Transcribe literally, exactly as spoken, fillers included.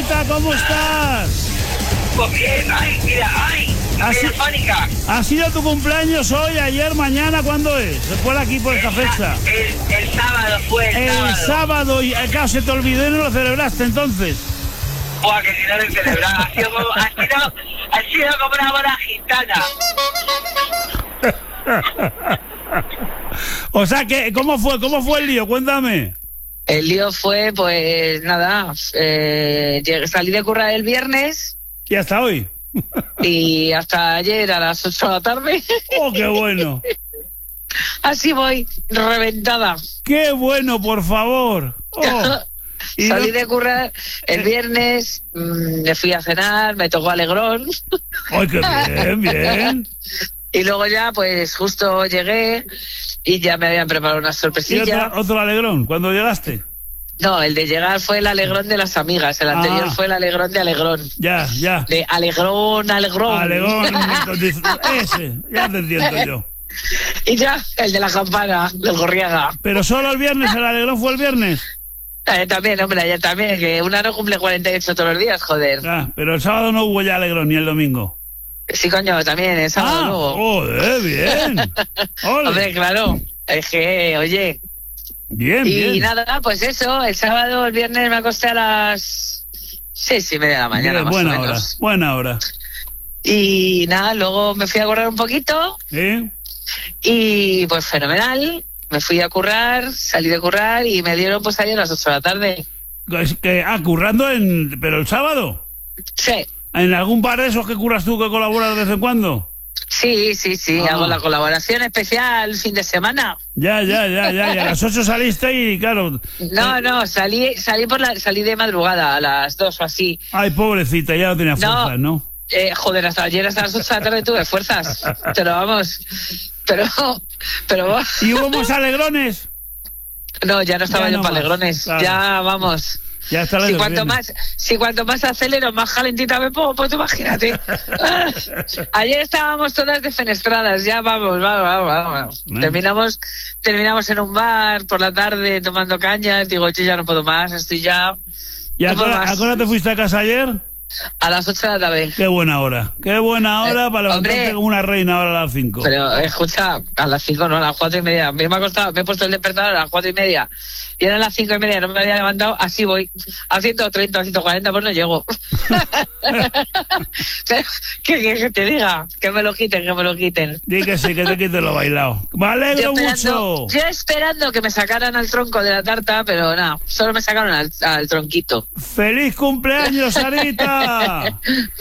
Sarita, ¿cómo estás? Pues bien, ay, mira, ay, ¿Ha, si- telefónica. ¿Ha sido tu cumpleaños hoy, ayer, mañana? ¿Cuándo es? Después aquí por esta fecha. El, el sábado fue, el, El sábado. sábado, y acá se te olvidó y no lo celebraste entonces. Buah, que si no lo he celebrado, ha sido como, ha sido, ha sido como una boda gitana. O sea, que, ¿cómo fue? ¿Cómo fue el lío? Cuéntame. El lío fue, pues nada, eh, llegué- salí de currar el viernes Y hasta hoy. y hasta ayer a las ocho de la tarde. ¡Oh, qué bueno! Así voy, reventada. ¡Qué bueno, por favor! Oh. Y Salí no- de currar el viernes, mmm, me fui a cenar, me tocó alegrón ¡Ay, qué bien, bien! y luego ya, pues justo llegué y ya me habían preparado una ¿Y sorpresilla. otro, otro alegrón? ¿Cuándo llegaste? No, el de llegar fue el alegrón de las amigas, el anterior Ah. fue el alegrón de alegrón. Ya, ya. De alegrón, alegrón. Alegrón, ese, ya te entiendo yo. Y ya, el de la campana, del Gorriaga. Pero solo el viernes, el alegrón fue el viernes. Eh, también, hombre, ayer también, que una no cumple cuarenta y ocho todos los días, joder. Ah, pero el sábado no hubo ya alegrón, ni el domingo. Sí, coño, también, el sábado Ah, luego. joder, bien. Ole. Hombre, claro, es que, oye. Bien, Y bien. nada, pues eso, el sábado, el viernes me acosté a las seis y media de la mañana, Bien, más buena o hora, menos. buena hora. Y nada, luego me fui a correr un poquito ¿Eh? y pues fenomenal. Me fui a currar, salí de currar y me dieron pues ayer a las ocho de la tarde. Es que, ah, currando en... ¿Pero el sábado? Sí, ¿En algún bar de esos que curras tú que colaboras de vez en cuando? sí, sí, sí, Ah. hago la colaboración especial fin de semana. Ya, ya, ya, ya. Y a las ocho saliste y, claro... No, no, salí, salí por la, salí de madrugada a las dos o así. Ay, pobrecita, ya no tenía No. fuerzas, ¿no? Eh, joder, hasta ayer hasta las ocho de la tarde tuve fuerzas. Pero vamos, pero, pero ¿Y hubo más alegrones? no, ya no estaba Ya yo no para más, alegrones. claro. Ya vamos. Ya está la Si del cuanto viernes. más, si cuanto más acelero, más calentita me pongo, pues tú imagínate. Ah, ayer estábamos todas defenestradas, ya vamos, vamos, vamos, vamos. Bueno. Terminamos, terminamos en un bar por la tarde tomando cañas, digo, yo ya no puedo más, estoy ya ¿Y a no puedo qué hora- más. a qué hora te fuiste a casa ayer? A las ocho de la tarde. Qué buena hora. Qué buena hora Eh, para levantarte hombre. como una reina ahora a las cinco. Pero escucha, a las cinco, no, a las cuatro y media. A mí me ha costado, me he puesto el despertador a las cuatro y media. Y eran las cinco y media, no me había levantado, así voy. A ciento treinta, a ciento cuarenta, pues no llego. Pero, ¿qué quieres que te diga? Que me lo quiten, que me lo quiten. Di que sí, que te quite lo bailado. Me alegro Yo esperando, mucho. yo esperando que me sacaran al tronco de la tarta, pero nada, solo me sacaron al, al tronquito. ¡Feliz cumpleaños, Sarita!